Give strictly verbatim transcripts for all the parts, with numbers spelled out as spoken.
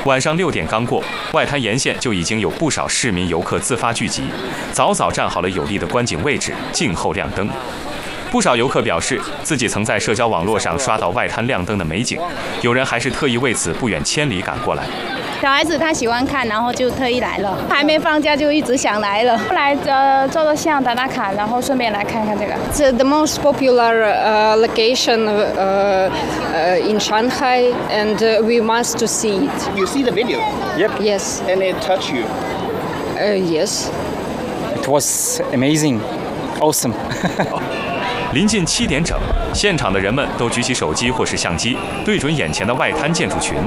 晚上六点刚过，外滩沿线就已经有不少市民游客自发聚集，早早站好了有利的观景位置，静候亮灯。不少游客表示，自己曾在社交网络上刷到外滩亮灯的美景，有人还是特意为此不远千里赶过来。 小孩子他喜欢看，然后就特意来了。还没放假就一直想来了。后来呃照照相、打打卡，然后顺便来看看这个。 It's the most popular uh, location uh, uh, in Shanghai, and uh, we must to see it. You see the video? Yep. Yes. And it touched you? Uh, yes. It was amazing, awesome. 临近七点整，现场的人们都举起手机或是相机，对准眼前的外滩建筑群。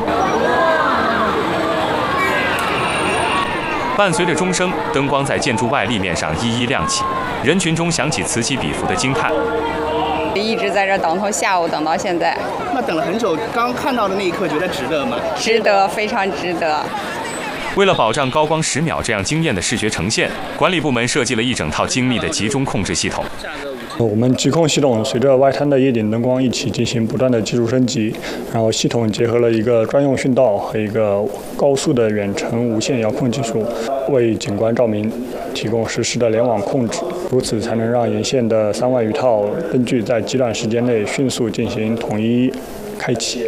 伴随着钟声，灯光在建筑外立面上一一亮起，人群中响起此起彼伏的惊叹。 一直在这等，从下午等到现在。 那等了很久，刚看到的那一刻，觉得值得吗？ 值得，非常值得。 为了保障高光十秒这样惊艳的视觉呈现，管理部门设计了一整套精密的集中控制系统。 我们疾控系统随着外滩的夜景灯光一起进行不断的技术升级，然后系统结合了一个专用讯道和一个高速的远程无线遥控技术，为景观照明提供实时的联网控制，如此才能让沿线的三万余套灯具在极短时间内迅速进行统一开启。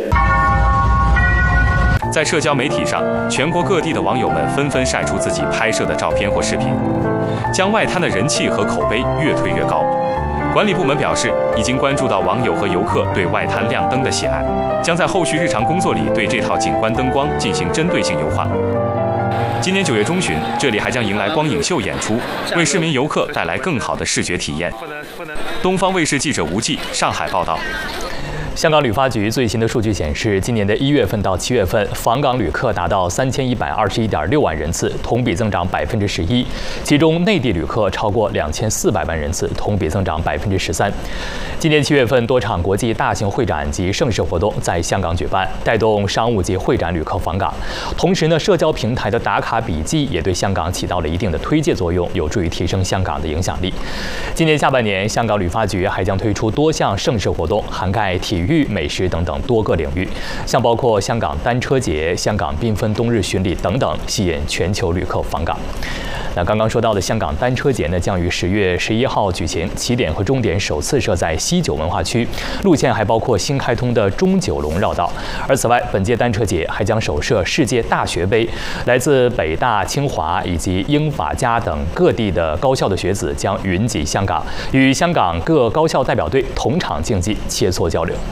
在社交媒体上，全国各地的网友们纷纷晒出自己拍摄的照片或视频，将外滩的人气和口碑越推越高。管理部门表示，已经关注到网友和游客对外滩亮灯的喜爱，将在后续日常工作里对这套景观灯光进行针对性优化。今年九月中旬，这里还将迎来光影秀演出，为市民游客带来更好的视觉体验。东方卫视记者吴继上海报道。 香港旅发局最新的数据显示，今年的一月份到七月份，访港旅客达到三千一百二十一点六万人次，同比增长百分之十一。其中，内地旅客超过两千四百万人次，同比增长百分之十三。今年七月份，多场国际大型会展及盛事活动在香港举办，带动商务及会展旅客访港。同时呢，社交平台的打卡笔记也对香港起到了一定的推介作用，有助于提升香港的影响力。今年下半年，香港旅发局还将推出多项盛事活动，涵盖体育。体育、美食等等多个领域，像包括香港单车节、香港缤纷冬日巡礼等等，吸引全球旅客访港。那刚刚说到的香港单车节呢，将于十月十一号举行，起点和终点首次设在西九文化区，路线还包括新开通的中九龙绕道。而此外，本届单车节还将首设世界大学杯，来自北大、清华以及英法加等各地的高校的学子将云集香港，与香港各高校代表队同场竞技，切磋交流。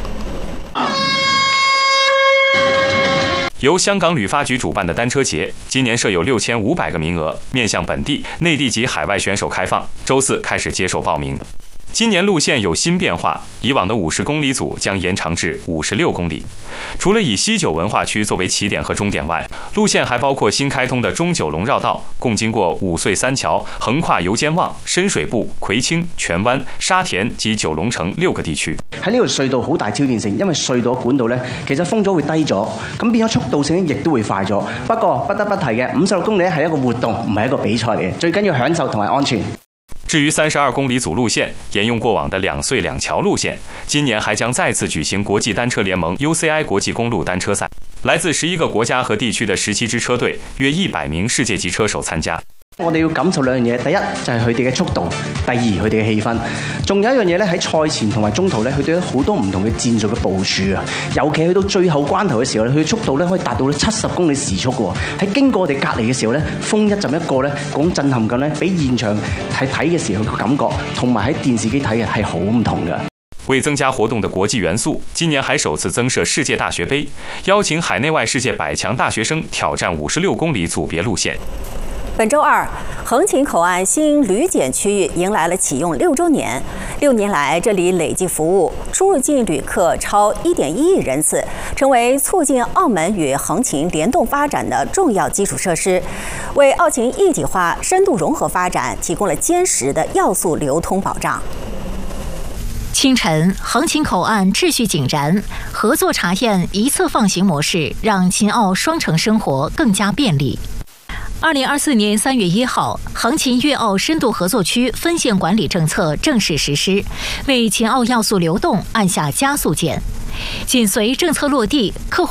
由香港旅发局主办的单车节，今年设有六千五百个名额，面向本地、内地及海外选手开放。周四开始接受报名。今年路线有新变化，以往的五十公里组将延长至五十六公里。除了以西九文化区作为起点和终点外，路线还包括新开通的中九龙绕道，共經過五隧三橋，橫跨油尖旺、深水埗、葵青、荃灣、沙田及九龍城六個地區。 喺呢條隧道好大挑戰性，因為隧道管道咧其實風阻會低咗，咁變咗速度性亦都會快咗。不過不得不提嘅，五十六公里係一個活動，唔係一個比賽嚟嘅，最緊要享受同埋安全。 至于三十二公里组路线，沿用过往的两隧两桥路线，今年还将再次举行国际单车联盟 U C I 国际公路单車賽，來自十一個國家和地區的十七支車隊，約一百名世界級車手參加。 我哋要感受兩樣嘢，第一就係佢哋嘅速度，第二佢哋嘅氣氛，仲有一樣嘢咧喺賽前同埋中途咧，佢哋有好多唔同嘅戰術嘅部署啊！尤其去到最後關頭嘅時候咧，佢嘅速度咧可以達到七十公里時速嘅喎。喺經過我哋隔離嘅時候咧，風一陣一個咧，嗰種震撼感咧，比現場係睇嘅時候嘅感覺，同埋喺電視機睇嘅係好唔同嘅。 為增加活動的國際元素，今年還首次增設世界大學杯，邀請海內外世界百強大學生挑戰五十六公里組別路線。 本周二，横琴口岸新旅檢區域迎來了啟用六周年。六年來，這裡累計服務出入境旅客超一點一億人次，成為促進澳門與橫琴聯動發展的重要基礎設施，為澳琴一體化、深度融合發展提供了堅實的要素流通保障。 清晨，橫琴口岸秩序井然，合作查驗一次放行模式，讓秦澳雙城生活更加便利。二零二四年三月一號，橫琴粵澳深度合作區分線管理政策正式實施，為秦澳要素流動按下加速鍵。緊隨政策落地，客戶